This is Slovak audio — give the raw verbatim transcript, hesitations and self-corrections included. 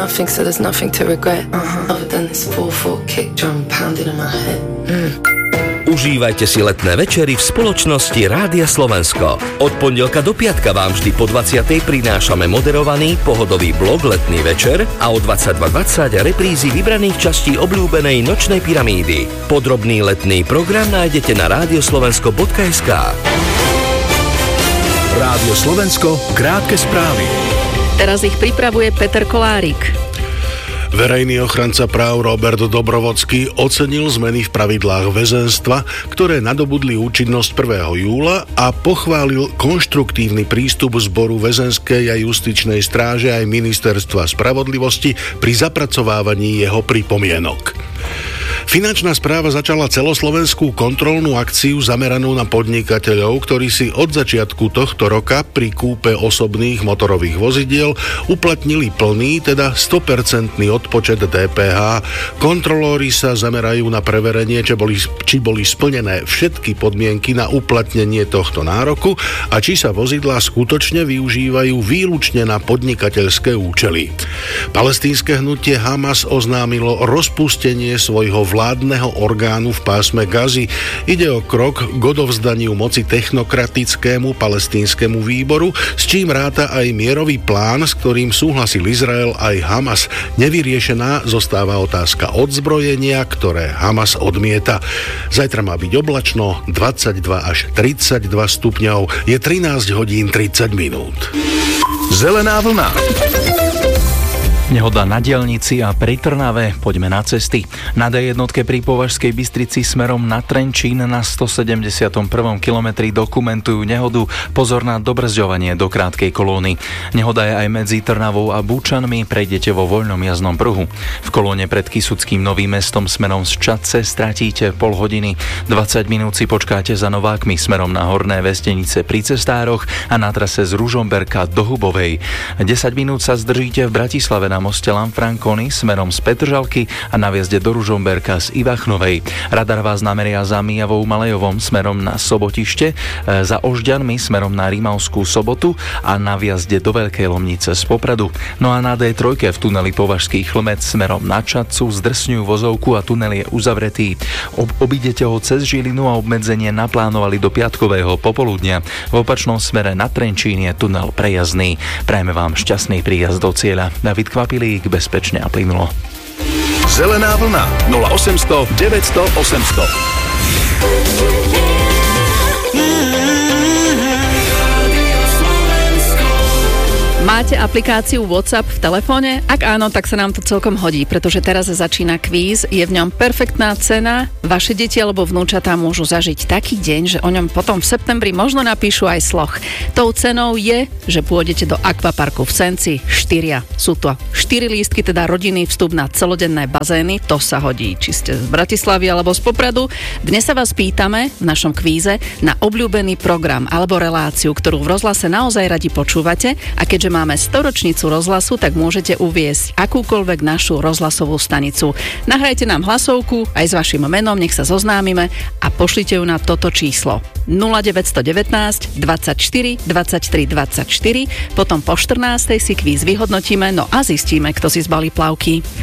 nothing, so there's nothing to regret. Uh-huh. Other than this four four kick drum pounding in my head. Mm. Užívajte si letné večery v spoločnosti Rádia Slovensko. Od pondelka do piatka vám vždy po dvadsiatej prinášame moderovaný, pohodový blok Letný večer a o dvadsaťdva dvadsať reprízy vybraných častí obľúbenej Nočnej pyramídy. Podrobný letný program nájdete na radioslovensko bodka es ká. Rádio Slovensko, krátke správy. Teraz ich pripravuje Peter Kolárik. Verejný ochranca práv Robert Dobrovodský ocenil zmeny v pravidlách väzenstva, ktoré nadobudli účinnosť prvého júla a pochválil konštruktívny prístup zboru väzenskej a justičnej stráže aj ministerstva spravodlivosti pri zapracovávaní jeho pripomienok. Finančná správa začala celoslovenskú kontrolnú akciu zameranú na podnikateľov, ktorí si od začiatku tohto roka pri kúpe osobných motorových vozidiel uplatnili plný, teda sto percent odpočet dé pé há. Kontrolóri sa zamerajú na preverenie, či boli, či boli splnené všetky podmienky na uplatnenie tohto nároku a či sa vozidlá skutočne využívajú výlučne na podnikateľské účely. Palestínske hnutie Hamas oznámilo rozpustenie svojho vládneho orgánu v pásme Gazy. Ide o krok k odovzdaniu moci technokratickému palestínskemu výboru, s čím ráta aj mierový plán, s ktorým súhlasil Izrael aj Hamas. Nevyriešená zostáva otázka odzbrojenia, ktoré Hamas odmieta. Zajtra má byť oblačno, dvadsaťdva až tridsaťdva stupňov, je trinásť hodín tridsať minút. Zelená vlna. Nehoda na diaľnici a pri Trnave, poďme na cesty. Na dé jednotke pri Považskej Bystrici smerom na Trenčín na stosedemdesiatom prvom kilometri dokumentujú nehodu. Pozor na dobrzďovanie do krátkej kolóny. Nehoda je aj medzi Trnavou a Búčanmi, prejdete vo voľnom jazdnom pruhu. V kolóne pred Kysuckým Novým Mestom smerom z Čadce stratíte pol hodiny. dvadsať minút si počkáte za Novákmi smerom na Horné Vestenice pri Cestároch a na trase z Ružomberka do Hubovej. desať minút sa zdržíte v Bratislave na moste Lanfranconi smerom z Petržalky a na vjazde do Ružomberka z Ivachnovej. Radar vás nameria za Mijavou Malejovom smerom na Sobotište, za Ožďanmi smerom na Rimavskú Sobotu a na vjazde do Veľkej Lomnice z Popradu. No a na dé tri v tuneli Považský Chlmec smerom na Čadcu zdrsňujú vozovku a tunel je uzavretý. Ob- obídete ho cez Žilinu a obmedzenie naplánovali do piatkového popoludnia. V opačnom smere na Trenčín je tunel prejazdný. Prajme vám šťastný príjazd do cieľa. David Kvapilík, bezpečne a plynulo. Zelená vlna nula osemsto deväťsto osemsto. Máte aplikáciu WhatsApp v telefóne? Ak áno, tak sa nám to celkom hodí, pretože teraz začína kvíz, je v ňom perfektná cena, vaše deti alebo vnúčatá môžu zažiť taký deň, že o ňom potom v septembri možno napíšu aj sloh. Tou cenou je, že pôjdete do akvaparku v Senci, štyria. Sú to štyri lístky, teda rodinný vstup na celodenné bazény, to sa hodí, či ste z Bratislavy alebo z Popradu. Dnes sa vás pýtame v našom kvíze na obľúbený program alebo reláciu, ktorú v rozhlase naozaj radi počúvate, a keďže máme storočnicu rozhlasu, tak môžete uviesť akúkoľvek našu rozhlasovú stanicu. Nahrajte nám hlasovku aj s vašim menom, nech sa zoznámime a pošlite ju na toto číslo nula deväť jedna deväť dvadsaťštyri dvadsaťtri dvadsaťštyri. Potom po štrnástej si kvíz vyhodnotíme, no a zistíme, kto si zbalí plavky.